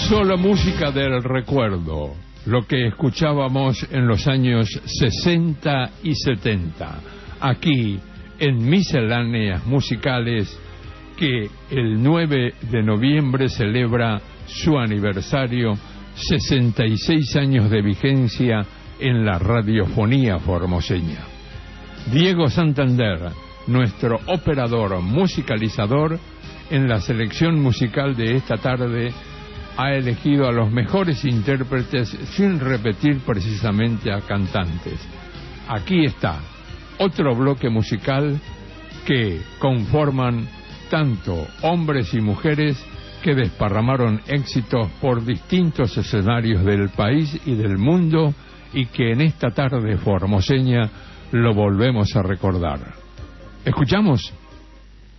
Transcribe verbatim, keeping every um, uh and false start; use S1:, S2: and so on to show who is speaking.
S1: Solo música del recuerdo, lo que escuchábamos en los años sesenta y setenta, aquí en Misceláneas Musicales, que el nueve de noviembre celebra su aniversario, sesenta y seis años de vigencia en la radiofonía formoseña. Diego Santander, nuestro operador musicalizador, en la selección musical de esta tarde, ha elegido a los mejores intérpretes sin repetir precisamente a cantantes. Aquí está otro bloque musical que conforman tanto hombres y mujeres que desparramaron éxitos por distintos escenarios del país y del mundo, y que en esta tarde formoseña lo volvemos a recordar. ¿Escuchamos?